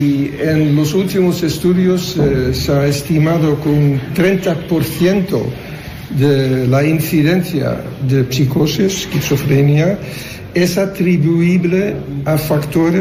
Y en los últimos estudios se ha estimado que un 30% de la incidencia de psicosis, esquizofrenia, es atribuible a factores